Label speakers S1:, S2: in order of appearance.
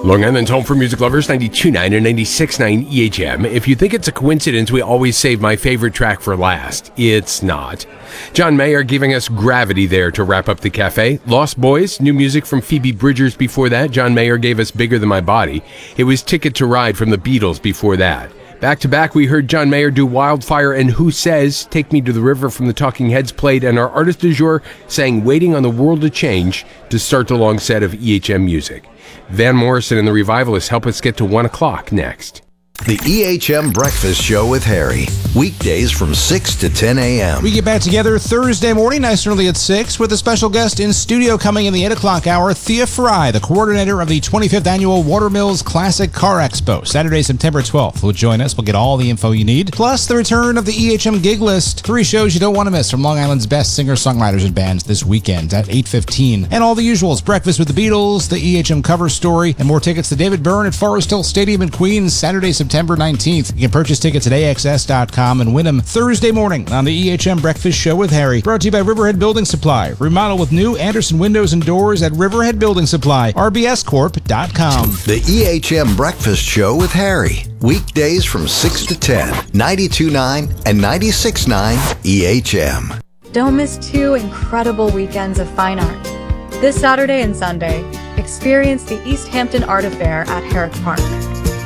S1: Long Island's home for music lovers, 92.9 and 96.9 EHM. If you think it's a coincidence, we always save my favorite track for last. It's not. John Mayer giving us Gravity there to wrap up the cafe. Lost Boys, new music from Phoebe Bridgers before that. John Mayer gave us Bigger Than My Body. It was Ticket to Ride from the Beatles before that. Back to back, we heard John Mayer do Wildfire and Who Says, Take Me to the River from the Talking Heads played, and our artist du jour sang Waiting on the World to Change to start the long set of EHM music. Van Morrison and the Revivalists help us get to 1 o'clock next.
S2: The EHM Breakfast Show with Harry. Weekdays from 6 to 10 a.m.
S3: We get back together Thursday morning, nice and early at 6, with a special guest in studio coming in the 8 o'clock hour, Thea Fry, the coordinator of the 25th Annual Watermills Classic Car Expo. Saturday, September 12th. Will join us. We'll get all the info you need. Plus, the return of the EHM Gig List. 3 shows you don't want to miss from Long Island's best singer-songwriters and bands this weekend at 8:15. And all the usuals, Breakfast with the Beatles, the EHM cover story, and more tickets to David Byrne at Forest Hill Stadium in Queens, Saturday, September 19th. You can purchase tickets at AXS.com and win them Thursday morning on the EHM Breakfast Show with Harry. Brought to you by Riverhead Building Supply. Remodel with new Anderson windows and doors at Riverhead Building Supply. RBScorp.com.
S2: The EHM Breakfast Show with Harry. Weekdays from 6 to 10. 92.9 and 96.9 EHM.
S4: Don't miss 2 incredible weekends of fine art. This Saturday and Sunday, experience the East Hampton Art Affair at Herrick Park.